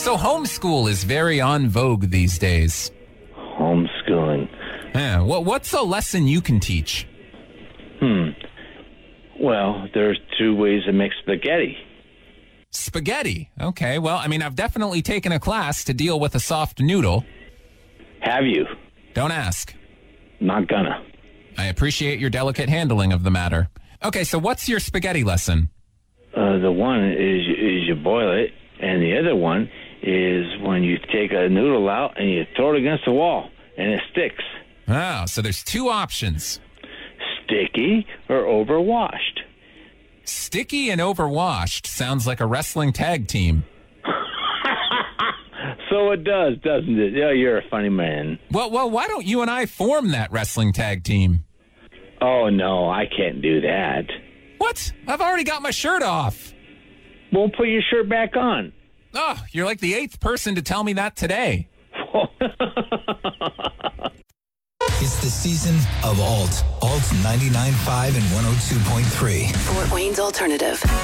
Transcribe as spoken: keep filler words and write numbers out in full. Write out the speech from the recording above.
So homeschool is very on vogue these days. Homeschooling. Yeah. What, what's a lesson you can teach? Hmm. Well, there's two ways to make spaghetti. Spaghetti. Okay. Well, I mean, I've definitely taken a class to deal with a soft noodle. Have you? Don't ask. Not gonna. I appreciate your delicate handling of the matter. Okay, so what's your spaghetti lesson? Uh, the one is, is you boil it, and the other one is when you take a noodle out and you throw it against the wall, and it sticks. Oh, so there's two options. Sticky or overwashed. Sticky and overwashed sounds like a wrestling tag team. So it does, doesn't it? Yeah, you're a funny man. Well, well, why don't you and I form that wrestling tag team? Oh, no, I can't do that. What? I've already got my shirt off. Well, put your shirt back on. Oh, you're like the eighth person to tell me that today. It's the season of Alt. Alt ninety-nine point five and one oh two point three. Fort Wayne's Alternative.